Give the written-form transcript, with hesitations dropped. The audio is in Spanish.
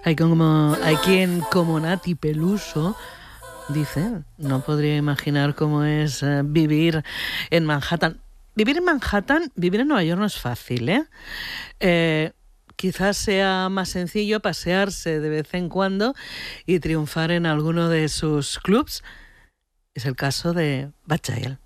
Hay quien, como Nati Peluso, dice, no podría imaginar cómo es vivir en Manhattan. Vivir en Manhattan, vivir en Nueva York no es fácil, ¿eh? Quizás sea más sencillo pasearse de vez en cuando y triunfar en alguno de sus clubs. Es el caso de Bad Child.